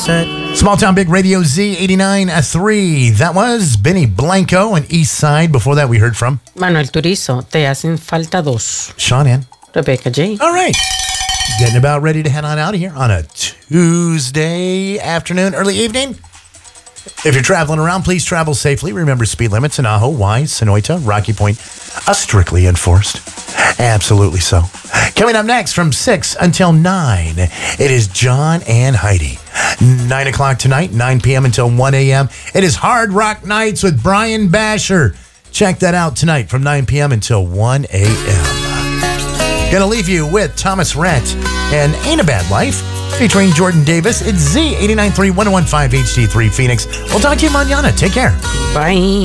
Small Town Big Radio Z 89.3. That was Benny Blanco and East Side. Before that, we heard from Manuel Turizo, Te hacen falta dos. Sean Ann. Rebecca J. All right. Getting about ready to head on out of here on a Tuesday afternoon, early evening. If you're traveling around, please travel safely. Remember speed limits in Ajo, Wise, Sonoita, Rocky Point are strictly enforced. Absolutely so. Coming up next from 6 until 9, it is John and Heidi. 9 o'clock tonight, 9 p.m. until 1 a.m. It is Hard Rock Nights with Brian Basher. Check that out tonight from 9 p.m. until 1 a.m. Gonna leave you with Thomas Rhett and Ain't a Bad Life featuring Jordan Davis. It's Z 89.3 1015 HD3 Phoenix. We'll talk to you mañana. Take care. Bye.